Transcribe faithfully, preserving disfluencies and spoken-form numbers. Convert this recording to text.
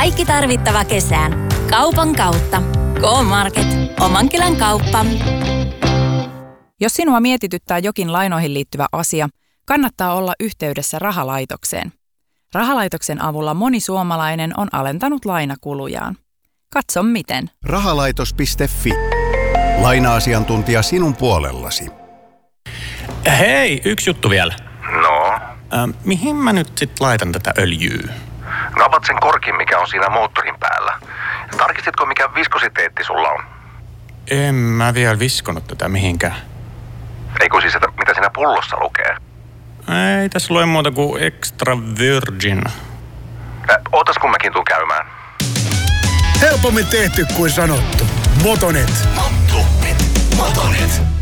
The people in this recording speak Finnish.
Kaikki tarvittava kesään. Kaupan kautta. K-Market. Oman kylän kauppa. Jos sinua mietityttää jokin lainoihin liittyvä asia, kannattaa olla yhteydessä rahalaitokseen. Rahalaitoksen avulla moni suomalainen on alentanut lainakulujaan. Katso miten. Rahalaitos piste fi. Laina-asiantuntija sinun puolellasi. Hei, yksi juttu vielä. No? Äh, mihin mä nyt sit laitan tätä öljyä? Napat sen korkin, mikä on siinä moottorin päällä. Tarkistitko, mikä viskositeetti sulla on? En mä vielä viskonut tätä mihinkään. Eikö siis, että mitä siinä pullossa lukee? Ei tässä lue muuta kuin extra virgin. Äh, ootas kun mäkin tuun käymään. Helpommin tehty kuin sanottu. Motonet. Motonet. Motonet.